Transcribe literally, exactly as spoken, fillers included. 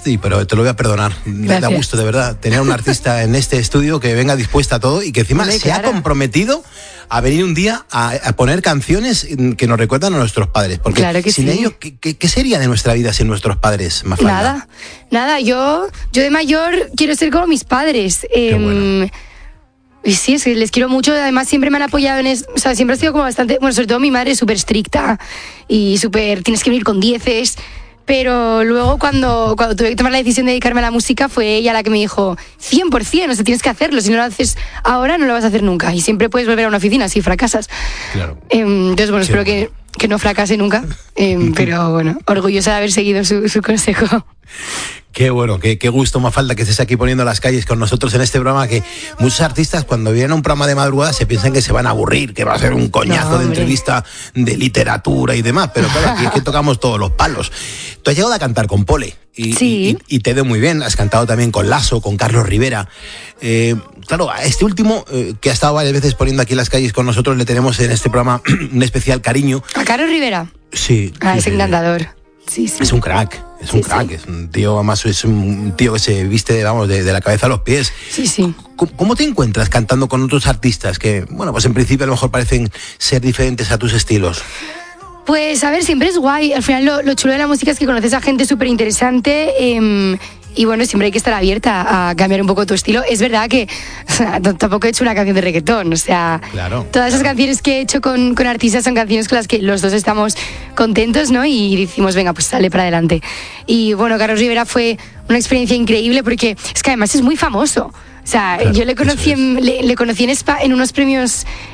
Sí, pero te lo voy a perdonar. Me da gusto, de verdad, tener un artista en este estudio que venga dispuesta a todo y que encima Hombre, se ha claro. comprometido a venir un día a, a poner canciones que nos recuerdan a nuestros padres. Porque Claro que sin sí. ellos, ¿qué, qué, ¿qué sería de nuestra vida sin nuestros padres, Mafalda? Nada, nada. Yo, yo de mayor quiero ser como mis padres. Qué Eh, bueno. Y sí, es que les quiero mucho. Además, siempre me han apoyado en eso. O sea, siempre ha sido como bastante. Bueno, sobre todo mi madre es súper estricta y súper. Tienes que venir con dieces. Pero luego, cuando, cuando tuve que tomar la decisión de dedicarme a la música, fue ella la que me dijo: cien por ciento, o sea, tienes que hacerlo. Si no lo haces ahora, no lo vas a hacer nunca. Y siempre puedes volver a una oficina si fracasas. Claro. Eh, entonces, bueno, Qué espero bueno. que, que no fracase nunca. Eh, pero bueno, orgullosa de haber seguido su, su consejo. Qué bueno, qué, qué gusto, Mafalda, que estés aquí poniendo las calles con nosotros en este programa, que muchos artistas cuando vienen a un programa de madrugada se piensan que se van a aburrir, que va a ser un coñazo No, de hombre. entrevista de literatura y demás, pero claro, aquí es que tocamos todos los palos. Tú has llegado a cantar con Pole y, Sí. y, y te veo muy bien, has cantado también con Lasso, con Carlos Rivera. Eh, claro, a este último, eh, que ha estado varias veces poniendo aquí las calles con nosotros, le tenemos en este programa un especial cariño. A Carlos Rivera. Sí. Ah, sí, es sí, sí. encantador. Sí, sí. Es un crack, es un Sí, crack, sí. es un tío, además es un tío que se viste, vamos, de, de la cabeza a los pies. Sí, sí. ¿Cómo, cómo te encuentras cantando con otros artistas que, bueno, pues en principio a lo mejor parecen ser diferentes a tus estilos? Pues a ver, siempre es guay. Al final lo, lo chulo de la música es que conoces a gente súper interesante. Eh, y bueno, siempre hay que estar abierta a cambiar un poco tu estilo. Es verdad que o sea, t- tampoco he hecho una canción de reggaetón. O sea, Claro, todas esas claro. canciones que he hecho con, con artistas son canciones con las que los dos estamos contentos, ¿no? Y decimos, venga, pues sale para adelante. Y bueno, Carlos Rivera fue una experiencia increíble porque es que además es muy famoso. O sea, Claro, yo le conocí, eso es. en, le, le conocí en, Spa, en unos premios